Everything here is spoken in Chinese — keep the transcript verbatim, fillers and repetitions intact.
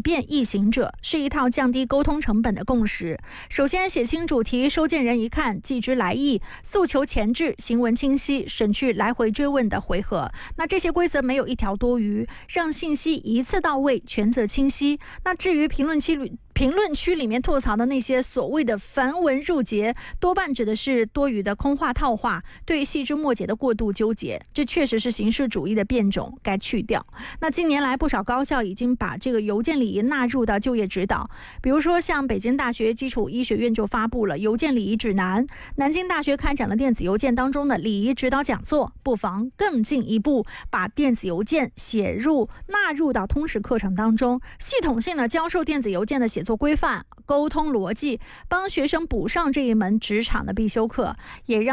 简便易行者，是一套降低沟通成本的共识。首先写清主题，收件人一看即知来意，诉求前置，行文清晰，省去来回追问的回合。那这些规则没有一条多余，让信息一次到位，权责清晰。那至于评论区里评论区里面吐槽的那些所谓的繁文缛节，多半指的是多余的空话套话，对细枝末节的过度纠结，这确实是形式主义的变种，该去掉。那近年来不少高校已经把这个邮件礼仪纳入到就业指导，比如说像北京大学基础医学院就发布了邮件礼仪指南，南京大学开展了电子邮件当中的礼仪指导讲座，不妨更进一步把电子邮件写入纳入到通识课程当中，系统性的教授电子邮件的写作规范、沟通逻辑，帮学生补上这一门职场的必修课，也让